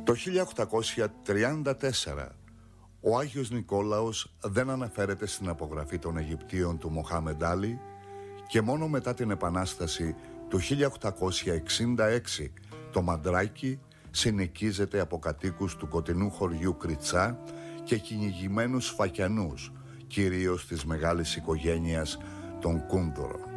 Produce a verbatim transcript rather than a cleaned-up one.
Το χίλια οκτακόσια τριάντα τέσσερα ο Άγιος Νικόλαος δεν αναφέρεται στην απογραφή των Αιγυπτίων του Μοχάμεντ Άλι και μόνο μετά την Επανάσταση του χίλια οκτακόσια εξήντα έξι το μαντράκι συνοικίζεται από κατοίκους του κοντινού χωριού Κριτσά και κυνηγημένους φακιανούς, κυρίως της μεγάλης οικογένειας των Κούνδωρων.